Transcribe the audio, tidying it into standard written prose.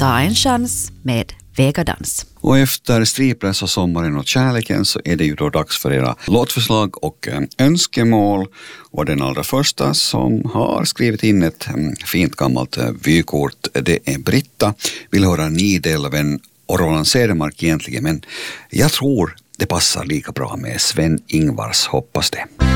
Ta en chans med Vegadans. Och efter Striplens och sommaren och kärleken så är det ju då dags för era låtförslag och önskemål. Och den allra första som har skrivit in ett fint gammalt vykort, det är Britta. Vill höra Nidelven och Roland Cedermark egentligen, men jag tror det passar lika bra med Sven Ingvars, hoppas det.